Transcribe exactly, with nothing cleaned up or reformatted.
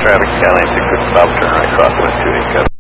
traffic, Skyline six six, stop, turn right, cross one two eight, cut.